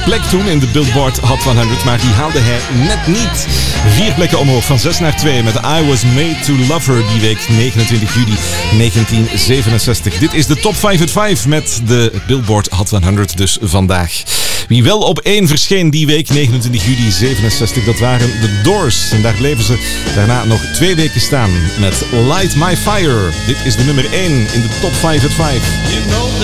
plek toen in de Billboard Hot 100, maar die haalde hij net niet. 4 plekken omhoog, van 6 naar 2 met I Was Made to Love Her die week, 29 juli 1967. Dit is de Top 5 at 5 met de Billboard Hot 100 dus vandaag. Wie wel op 1 verscheen die week, 29 juli 67, dat waren The Doors. En daar bleven ze daarna nog 2 weken staan met Light My Fire. Dit is de nummer 1 in de Top 5 at 5. You know